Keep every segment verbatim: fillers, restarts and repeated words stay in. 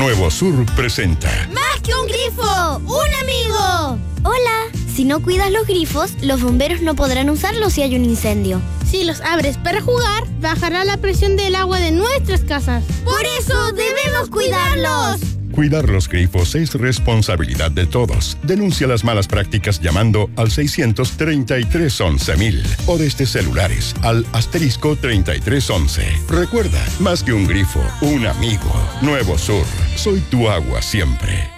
Nuevo Sur presenta ¡Más que un grifo! ¡Un amigo! Hola. Si no cuidas los grifos, los bomberos no podrán usarlos si hay un incendio. Si los abres para jugar, bajará la presión del agua de nuestras casas. ¡Por eso debemos cuidarlos! Cuidar los grifos es responsabilidad de todos. Denuncia las malas prácticas llamando al seiscientos treinta y tres once mil o desde celulares al asterisco treinta y tres once. Recuerda, más que un grifo, un amigo. Nuevo Sur, soy tu agua siempre.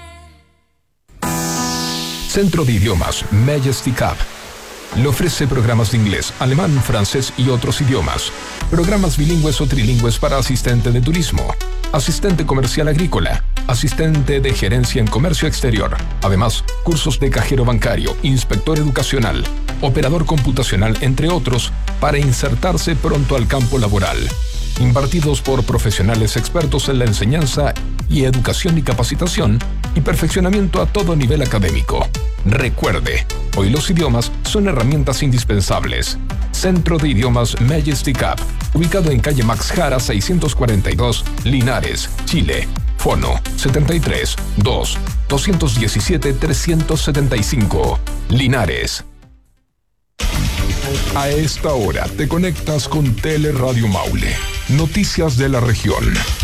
Centro de Idiomas Majestic App le ofrece programas de inglés, alemán, francés y otros idiomas. Programas bilingües o trilingües para asistente de turismo, asistente comercial agrícola, asistente de gerencia en comercio exterior. Además, cursos de cajero bancario, inspector educacional, operador computacional, entre otros, para insertarse pronto al campo laboral. Impartidos por profesionales expertos en la enseñanza y educación y capacitación y perfeccionamiento a todo nivel académico. Recuerde, hoy los idiomas son herramientas indispensables. Centro de Idiomas Majestic App, ubicado en calle Max Jara seiscientos cuarenta y dos, Linares, Chile. Fono setenta y tres, dos, doscientos diecisiete, trescientos setenta y cinco. Linares. A esta hora te conectas con Teleradio Maule. Noticias de la región.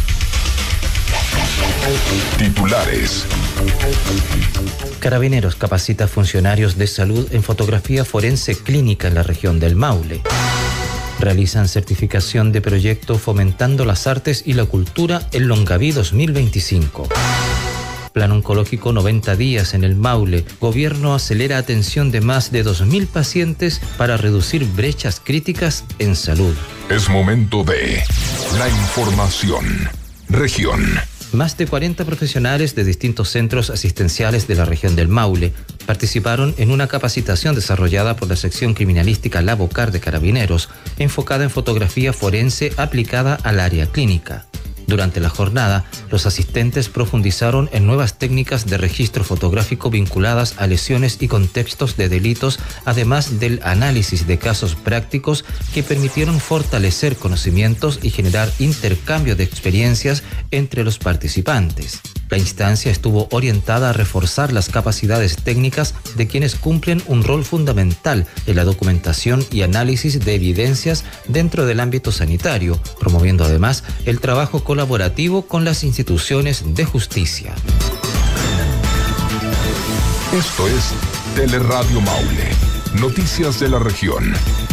Titulares. Carabineros capacita funcionarios de salud en fotografía forense clínica en la región del Maule. Realizan certificación de proyecto fomentando las artes y la cultura en Longaví dos mil veinticinco. Plan oncológico noventa días en el Maule. Gobierno acelera atención de más de dos mil pacientes para reducir brechas críticas en salud. Es momento de la información. Región. Más de cuarenta profesionales de distintos centros asistenciales de la región del Maule participaron en una capacitación desarrollada por la sección criminalística La Bocar de Carabineros, enfocada en fotografía forense aplicada al área clínica. Durante la jornada, los asistentes profundizaron en nuevas técnicas de registro fotográfico vinculadas a lesiones y contextos de delitos, además del análisis de casos prácticos que permitieron fortalecer conocimientos y generar intercambio de experiencias entre los participantes. La instancia estuvo orientada a reforzar las capacidades técnicas de quienes cumplen un rol fundamental en la documentación y análisis de evidencias dentro del ámbito sanitario, promoviendo además el trabajo colaborativo con las instituciones de justicia. Esto es Teleradio Maule. Noticias de la región.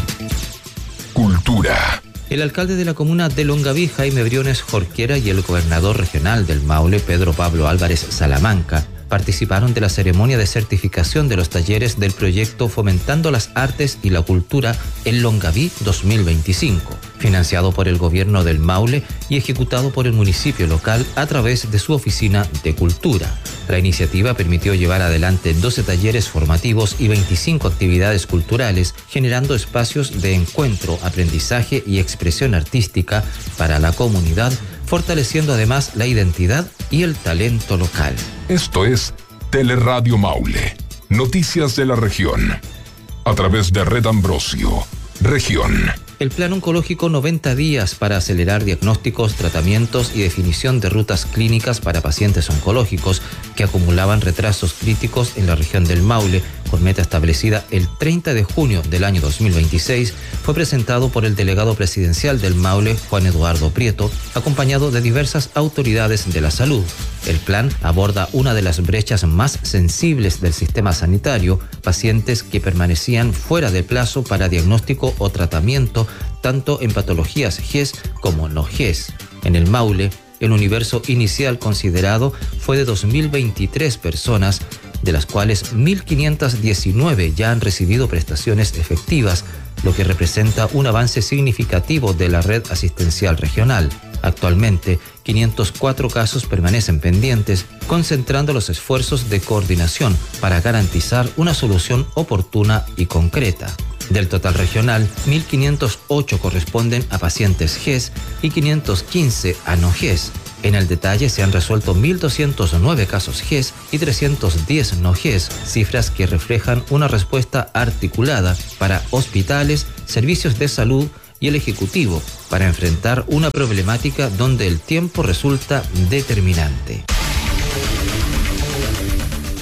Cultura. El alcalde de la comuna de Longaví, Jaime Briones Jorquera, y el gobernador regional del Maule, Pedro Pablo Álvarez Salamanca, participaron de la ceremonia de certificación de los talleres del proyecto Fomentando las Artes y la Cultura en Longaví dos mil veinticinco, financiado por el gobierno del Maule y ejecutado por el municipio local a través de su oficina de cultura. La iniciativa permitió llevar adelante doce talleres formativos y veinticinco actividades culturales, generando espacios de encuentro, aprendizaje y expresión artística para la comunidad, fortaleciendo además la identidad y el talento local. Esto es Teleradio Maule. Noticias de la región. A través de Red Ambrosio. Región. El Plan oncológico noventa días para acelerar diagnósticos, tratamientos y definición de rutas clínicas para pacientes oncológicos que acumulaban retrasos críticos en la región del Maule, con meta establecida el treinta de junio del año dos mil veintiséis, fue presentado por el delegado presidencial del Maule, Juan Eduardo Prieto, acompañado de diversas autoridades de la salud. El plan aborda una de las brechas más sensibles del sistema sanitario, pacientes que permanecían fuera de plazo para diagnóstico o tratamiento, tanto en patologías G E S como no G E S. En el Maule, el universo inicial considerado fue de dos mil veintitrés personas, de las cuales mil quinientas diecinueve ya han recibido prestaciones efectivas, lo que representa un avance significativo de la red asistencial regional. Actualmente, quinientos cuatro casos permanecen pendientes, concentrando los esfuerzos de coordinación para garantizar una solución oportuna y concreta. Del total regional, mil quinientos ocho corresponden a pacientes G E S y quinientos quince a no G E S. En el detalle se han resuelto mil doscientos nueve casos G E S y trescientos diez no G E S, cifras que reflejan una respuesta articulada para hospitales, servicios de salud y el Ejecutivo para enfrentar una problemática donde el tiempo resulta determinante.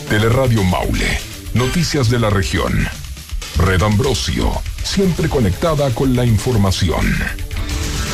Teleradio Maule, noticias de la región. Red Ambrosio, siempre conectada con la información.